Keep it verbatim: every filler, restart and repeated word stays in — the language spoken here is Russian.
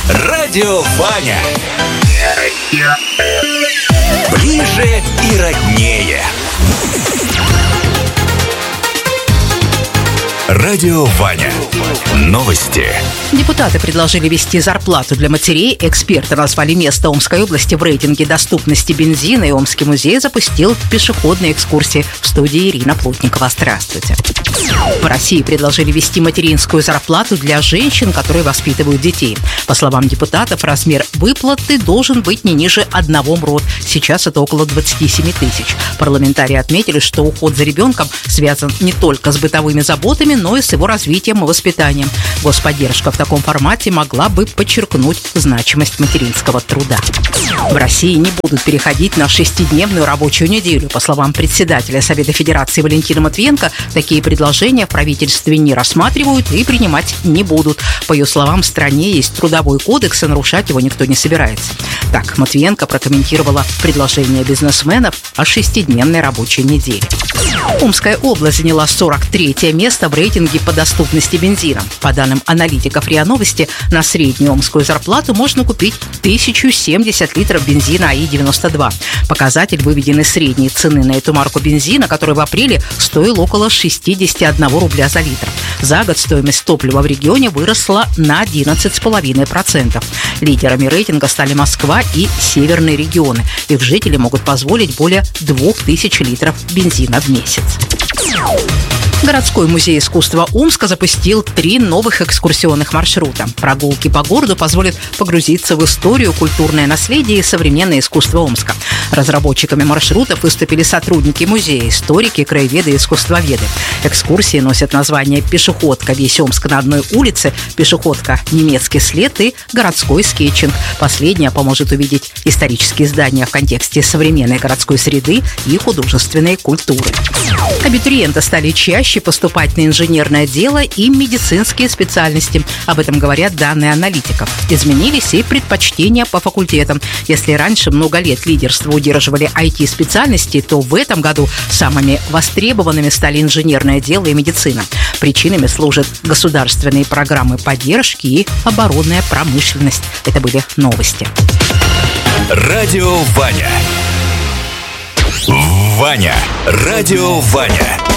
Радио Ваня. Ближе и роднее. Радио Ваня. Новости. Депутаты предложили ввести зарплату для матерей. Эксперты назвали место Омской области в рейтинге доступности бензина. И Омский музей запустил пешеходные экскурсии. В студии Ирина Плотникова. Здравствуйте. В России предложили ввести материнскую зарплату для женщин, которые воспитывают детей. По словам депутатов, размер выплаты должен быть не ниже одного МРОТ. Сейчас это около двадцать семь тысяч. Парламентарии отметили, что уход за ребенком связан не только с бытовыми заботами, но и с его развитием и воспитанием. Господдержка в таком формате могла бы подчеркнуть значимость материнского труда. В России не будут переходить на шестидневную рабочую неделю. По словам председателя Совета Федерации Валентина Матвиенко, такие предложения в правительстве не рассматривают и принимать не будут. По ее словам, в стране есть трудовой кодекс, и нарушать его никто не собирается. Так, Матвиенко прокомментировала предложение бизнесменов о шестидневной рабочей неделе. Омская область заняла сорок третье место в рейтинге по доступности бензина. По данным аналитиков РИА Новости, на среднюю омскую зарплату можно купить тысячу семьдесят литров бензина АИ девяносто два. Показатель выведен из средней цены на эту марку бензина, который в апреле стоил около шестьдесят один рубля за литр. За год стоимость топлива в регионе выросла на одиннадцать целых пять десятых процента. Лидерами рейтинга стали Москва и северные регионы. Их жители могут позволить более двух тысяч литров бензина в месяц. Городской музей искусства Омска запустил три новых экскурсионных маршрута. Прогулки по городу позволят погрузиться в историю, культурное наследие и современное искусство Омска. Разработчиками маршрутов выступили сотрудники музея, историки, краеведы и искусствоведы. Экскурсии носят название «Пешеходка. Весь Омск на одной улице», «Пешеходка. Немецкий след» и «Городской скетчинг». Последняя поможет увидеть исторические здания в контексте современной городской среды и художественной культуры. Абитуриенты стали чаще поступать на инженерное дело и медицинские специальности. Об этом говорят данные аналитиков. Изменились и предпочтения по факультетам. Если раньше много лет лидерство удерживали ай ти-специальности, то в этом году самыми востребованными стали инженерное дело и медицина. Причинами служат государственные программы поддержки и оборонная промышленность. Это были новости. Радио Ваня. Ваня. Радио Ваня.